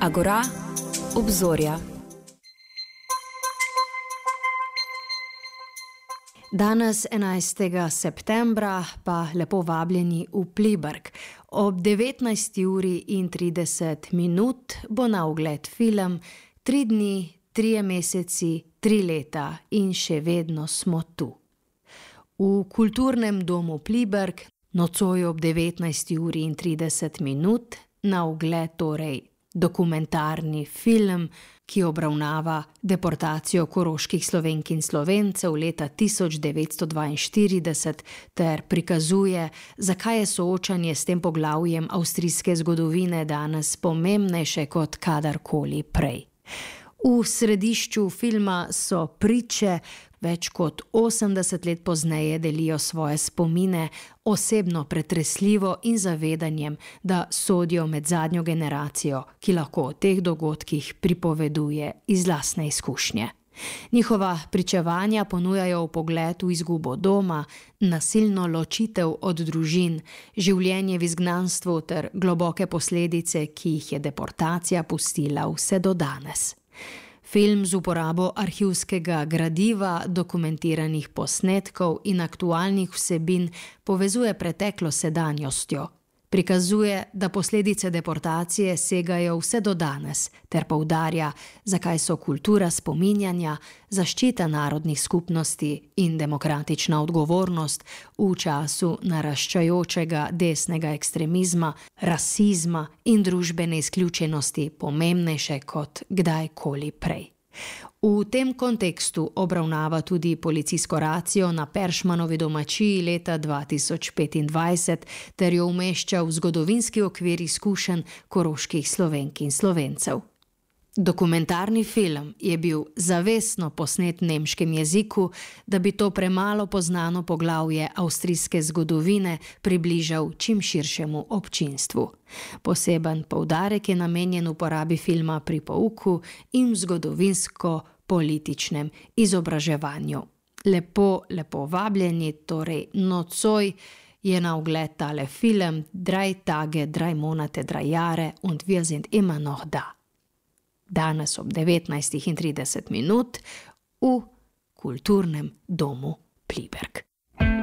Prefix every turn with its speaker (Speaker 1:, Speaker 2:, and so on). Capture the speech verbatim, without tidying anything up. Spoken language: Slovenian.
Speaker 1: Agora, obzorja. Danes, enajstega septembra, pa lepo vabljeni v Pliberk. Ob devetnajsti uri in trideset minut bo na ogled film Tri dni, trije meseci, tri leta in še vedno smo tu. V kulturnem domu Pliberk nocoj ob devetnajsti uri in trideset minut na ogled torej dokumentarni film, ki obravnava deportacijo koroških Slovenk in Slovencev leta tisoč devetsto dvainštirideset ter prikazuje, zakaj je soočanje s tem poglavjem avstrijske zgodovine danes pomembnejše kot kadarkoli prej. V središču filma so priče, več kot osemdeset let pozneje delijo svoje spomine, osebno pretresljivo in zavedanjem, da sodijo med zadnjo generacijo, ki lahko o teh dogodkih pripoveduje iz lastne izkušnje. Njihova pričevanja ponujajo vpogled v izgubo doma, nasilno ločitev od družin, življenje v izgnanstvu ter globoke posledice, ki jih je deportacija pustila vse do danes. Film z uporabo arhivskega gradiva, dokumentiranih posnetkov in aktualnih vsebin povezuje preteklo s sedanjostjo. Prikazuje, da posledice deportacije segajo vse do danes, ter poudarja, zakaj so kultura spominjanja, zaščita narodnih skupnosti in demokratična odgovornost v času naraščajočega desnega ekstremizma, rasizma in družbene izključenosti pomembnejše kot kdajkoli prej. V tem kontekstu obravnava tudi policijsko racijo na Peršmanovi domačiji leta dva tisoč petindvajset ter jo umešča v zgodovinski okvir izkušenj koroških Slovenk in Slovencev. Dokumentarni film je bil zavestno posnet v nemškem jeziku, da bi to premalo poznano poglavje avstrijske zgodovine približal čim širšemu občinstvu. Poseben poudarek je namenjen uporabi filma pri pouku in zgodovinsko-političnem izobraževanju. Lepo, lepo vabljeni, torej nocoj je na ogled tale film Drei Tage, drei Monate, drei Jahre und wir sind immer noch da. Danes ob devetnajstih in trideset minut v kulturnem domu Pliberk.